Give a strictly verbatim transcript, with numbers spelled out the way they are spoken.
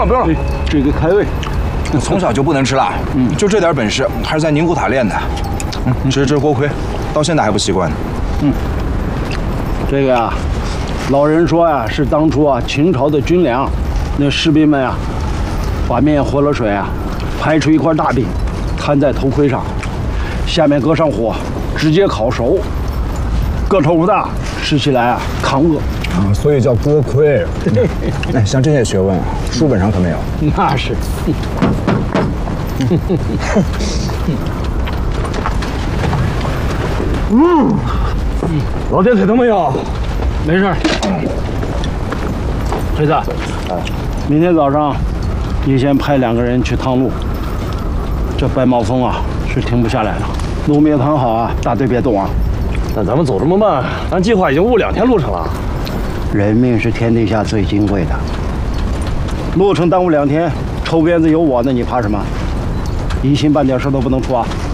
了不用了， 这个开胃。 从小就不能吃辣，嗯，就这点本事，还是在宁古塔练的。嗯，吃吃锅盔，到现在还不习惯呢。 嗯，这个呀，老人说呀，是当初啊清朝的军粮，那士兵们啊，把面和了水啊，拍出一块大饼，摊在头盔上，下面搁上火，直接烤熟，个头不大，吃起来啊抗饿。 啊，所以叫锅盔。哎，像这些学问啊，书本上可没有。 那是。 嗯，老爹腿疼没有？ 没事。锤子，明天早上你先派两个人去趟路。这白毛风啊是停不下来了，路没有躺好啊，大队别动啊。 但咱们走这么慢，咱计划已经误两天路程了。 人命是天底下最金贵的，路程耽误两天，抽鞭子有我呢，你怕什么？一心半点事都不能出啊！